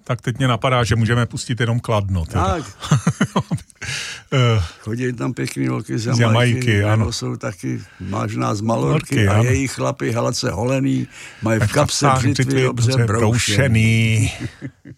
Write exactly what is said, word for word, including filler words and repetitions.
tak teď mě napadá, že můžeme pustit jenom Kladno. Teda. Tak. Chodí tam pěkný holky z z Jamajky, ano. Jsou taky možná z Malorky Malorky, a ano. jejich chlapy hladce holený, mají v kapse břitvy dobře broušený.